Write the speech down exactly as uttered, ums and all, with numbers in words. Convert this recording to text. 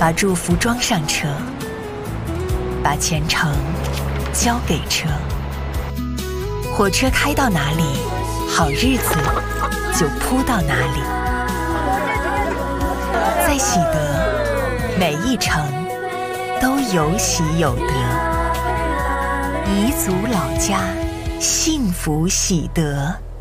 把祝福装上车，把前程交给车。火车开到哪里，好日子就铺到哪里。在喜德，每一程都有喜有得，彝族老家，幸福喜德。